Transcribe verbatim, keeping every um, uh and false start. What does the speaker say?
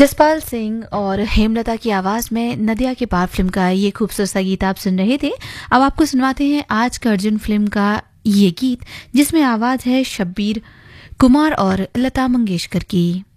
जसपाल सिंह और हेमलता की आवाज में नदिया के पार फिल्म का ये खूबसूरत सा गीत आप सुन रहे थे। अब आपको सुनवाते हैं आज का अर्जुन फिल्म का ये गीत, जिसमें आवाज है शब्बीर कुमार और लता मंगेशकर की।